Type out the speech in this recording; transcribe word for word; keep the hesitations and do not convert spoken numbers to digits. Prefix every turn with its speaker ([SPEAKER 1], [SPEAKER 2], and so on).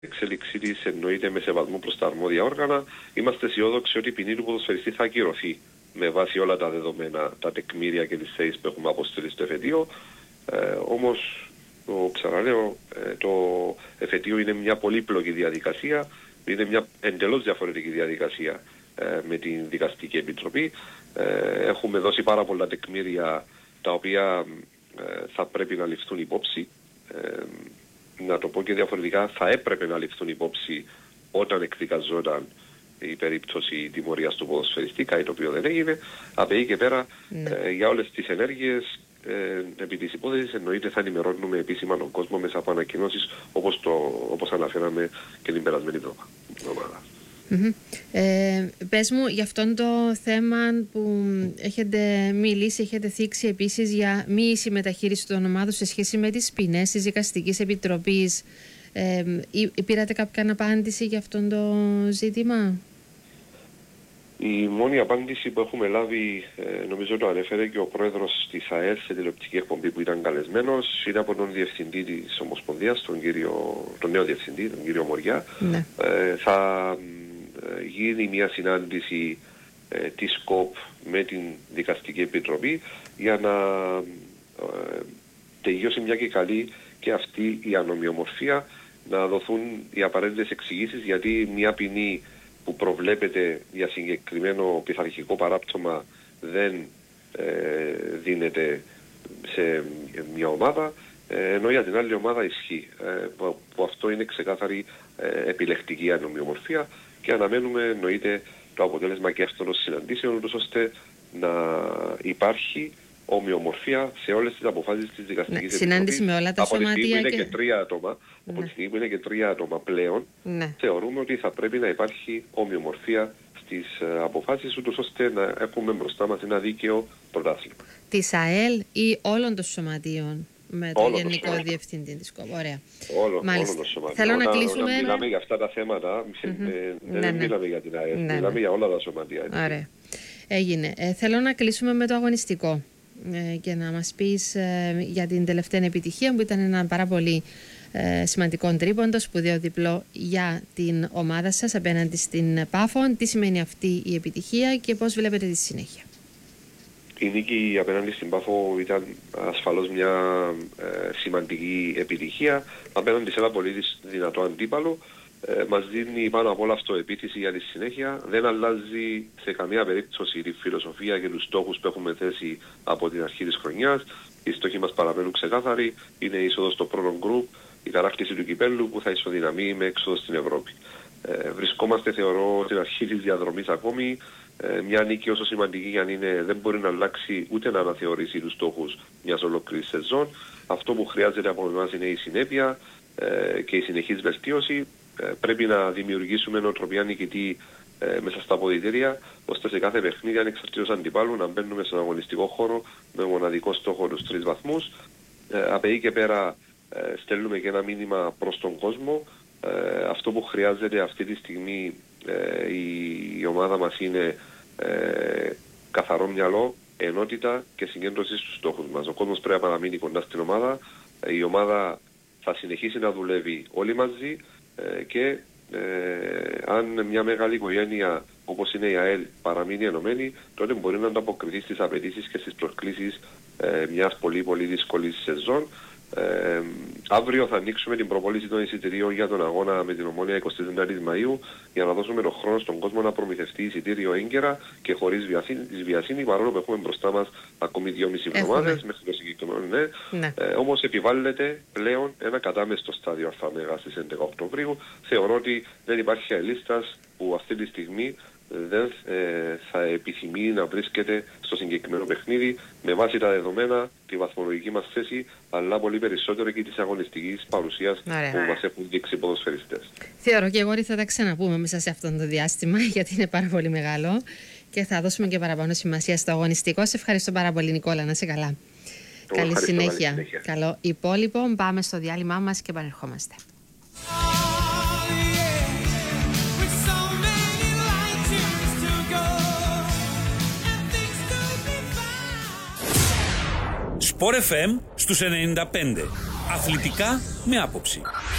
[SPEAKER 1] εξέλιξή της εννοείται με σεβασμό προς τα αρμόδια όργανα. Είμαστε αισιόδοξοι ότι η ποινή του ποδοσφαιριστή θα ακυρωθεί με βάση όλα τα δεδομένα, τα τεκμήρια και τις θέσεις που έχουμε αποστείλει στο εφετείο. Ε, όμως, το ξαναλέω, ε, το εφετείο είναι μια πολύπλοκη διαδικασία, είναι μια εντελώς διαφορετική διαδικασία ε, με την Δικαστική Επιτροπή. Ε, έχουμε δώσει πάρα πολλά τεκμήρια τα οποία ε, θα πρέπει να ληφθούν υπόψη. Ε, να το πω και διαφορετικά, θα έπρεπε να ληφθούν υπόψη όταν εκδικαζόταν η περίπτωση τιμωρίας του ποδοσφαιριστή, κάτι το οποίο δεν έγινε. Από εκεί και πέρα, ναι. ε, για όλες τις ενέργειες ε, επί της υπόθεσης εννοείται θα ενημερώνουμε επίσημα τον κόσμο μέσα από ανακοινώσεις όπως, το, όπως αναφέραμε και την περασμένη εβδομάδα.
[SPEAKER 2] Mm-hmm. Ε, πες μου για αυτόν το θέμα που έχετε μιλήσει, έχετε θίξει επίσης για μη ίση μεταχείριση των ομάδων σε σχέση με τις ποινές της Δικαστικής Επιτροπής. Ε, πήρατε κάποια απάντηση για αυτόν το ζήτημα?
[SPEAKER 1] Η μόνη απάντηση που έχουμε λάβει, ε, νομίζω το ανέφερε και ο πρόεδρος της ΑΕΛ σε τηλεοπτική εκπομπή που ήταν καλεσμένος, είναι από τον διευθυντή της Ομοσπονδίας, τον, κύριο, τον νέο διευθυντή, τον κύριο Μοριά. Ναι. Ε, θα ε, γίνει μια συνάντηση ε, της ΚΟΠ με την Δικαστική Επιτροπή για να ε, τελειώσει μια και καλή και αυτή η ανομοιομορφία, να δοθούν οι απαραίτητες εξηγήσεις, γιατί μια ποινή που προβλέπεται για συγκεκριμένο πειθαρχικό παράπτωμα δεν ε, δίνεται σε μια ομάδα, ε, ενώ για την άλλη ομάδα ισχύει. Ε, που, που αυτό είναι ξεκάθαρη ε, επιλεκτική ανομοιομορφία και αναμένουμε εννοείται το αποτέλεσμα και αυτών των συναντήσεων, ώστε να υπάρχει ομοιομορφία σε όλες τις αποφάσεις της Δικαστικής Επιτροπής.
[SPEAKER 2] Συνάντηση με όλα τα
[SPEAKER 1] από
[SPEAKER 2] σωματεία.
[SPEAKER 1] Από τη στιγμή
[SPEAKER 2] και...
[SPEAKER 1] είναι και τρία άτομα, ναι. από τη στιγμή είναι και τρία άτομα πλέον, ναι. θεωρούμε ότι θα πρέπει να υπάρχει ομοιομορφία στις uh, αποφάσεις, ούτως ώστε να έχουμε μπροστά μας ένα δίκαιο πρωτάθλημα.
[SPEAKER 2] Της ΑΕΛ ή όλων των σωματείων? Με το Γενικό Διευθυντή της ΚΟΠ. Ωραία.
[SPEAKER 1] Όλων των σωματείων.
[SPEAKER 2] Θέλω να κλείσουμε.
[SPEAKER 1] Όταν μιλάμε για αυτά τα θέματα, mm-hmm. ε, δεν ναι, μιλάμε ναι. για την ΑΕΛ, ναι, μιλάμε ναι. για όλα τα σωματεία. Έτσι.
[SPEAKER 2] Ωραία. Έγινε. Ε, θέλω να κλείσουμε με το αγωνιστικό ε, και να μας πεις ε, για την τελευταία επιτυχία που ήταν ένα πάρα πολύ ε, σημαντικό τρίποντο, σπουδαίο διπλό για την ομάδα σας απέναντι στην Πάφο. Τι σημαίνει αυτή η επιτυχία και πώς βλέπετε τη συνέχεια?
[SPEAKER 1] Η νίκη απέναντι στην Πάφο ήταν ασφαλώς μια ε, σημαντική επιτυχία απέναντι σε ένα πολύ δυνατό αντίπαλο. Ε, μας δίνει πάνω απ' όλα αυτοεπίθεση για τη συνέχεια. Δεν αλλάζει σε καμία περίπτωση τη φιλοσοφία και τους στόχους που έχουμε θέσει από την αρχή της χρονιάς. Οι στόχοι μας παραμένουν ξεκάθαροι. Είναι η είσοδος στο πρώτο γκρουπ, η κατάκτηση του κυπέλλου που θα ισοδυναμεί με έξοδο στην Ευρώπη. Ε, βρισκόμαστε, θεωρώ, στην αρχή της διαδρομής ακόμη. Ε, μια νίκη όσο σημαντική για αν είναι, δεν μπορεί να αλλάξει ούτε να αναθεωρήσει τους στόχους μιας ολόκληρης σεζόν. Αυτό που χρειάζεται από εμάς είναι η συνέπεια ε, και η συνεχής βελτίωση. Ε, πρέπει να δημιουργήσουμε νοοτροπία νικητή ε, μέσα στα αποδυτήρια, ώστε σε κάθε παιχνίδι ανεξαρτήτως αντιπάλου να μπαίνουμε στον αγωνιστικό χώρο με μοναδικό στόχο τους τρεις βαθμούς. Ε, από εκεί και πέρα ε, στέλνουμε και ένα μήνυμα προς τον κόσμο. Ε, αυτό που χρειάζεται αυτή τη στιγμή ε, η, η ομάδα μας είναι ε, καθαρό μυαλό, ενότητα και συγκέντρωση στους στόχους μας. Ο κόσμος πρέπει να παραμείνει κοντά στην ομάδα. Ε, η ομάδα θα συνεχίσει να δουλεύει όλοι μαζί ε, και ε, αν μια μεγάλη οικογένεια όπως είναι η ΑΕΛ παραμείνει ενωμένη, τότε μπορεί να ανταποκριθεί στις απαιτήσεις και στις προσκλήσεις ε, μιας πολύ πολύ δύσκολης σεζόν. Ε, αύριο θα ανοίξουμε την προπόληση των εισιτηρίων για τον αγώνα με την Ομόνοια εικοστή τέταρτη Μαΐου για να δώσουμε τον χρόνο στον κόσμο να προμηθευτεί εισιτήριο έγκαιρα και χωρίς βιασύνη, βιασύνη παρόλο που έχουμε μπροστά μας ακόμη δυόμιση εβδομάδες μέχρι το συγκεκριμένο ναι. ναι. Ε, όμως επιβάλλεται πλέον ένα κατάμεστο στάδιο ΑΜΕΓΑ στις έντεκα Οκτωβρίου. Θεωρώ ότι δεν υπάρχει αελίστας που αυτή τη στιγμή δεν ε, θα επιθυμεί να βρίσκεται στο συγκεκριμένο παιχνίδι με βάση τα δεδομένα, τη βαθμολογική μας θέση, αλλά πολύ περισσότερο και της αγωνιστικής παρουσίας Άρα. που μας έχουν δείξει οι ποδοσφαιριστές.
[SPEAKER 2] Θεωρώ και εγώ ότι θα τα ξαναπούμε μέσα σε αυτό το διάστημα, γιατί είναι πάρα πολύ μεγάλο και θα δώσουμε και παραπάνω σημασία στο αγωνιστικό. Σε ευχαριστώ πάρα πολύ, Νικόλα, να είσαι καλά. Καλή συνέχεια. καλή συνέχεια. Καλό υπόλοιπο. Πάμε στο διάλειμμά μας και επανερχόμαστε.
[SPEAKER 3] Sport εφ εμ στους ενενήντα πέντε. Αθλητικά με άποψη.